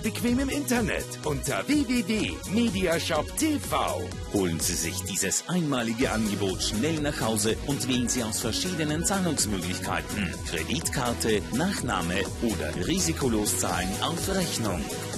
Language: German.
bequem im Internet unter www.mediashop.tv. Holen Sie sich dieses einmalige Angebot schnell nach Hause und wählen Sie aus verschiedenen Zahlungsmöglichkeiten. Kreditkarte, Nachname oder risikolos zahlen auf Rechnung.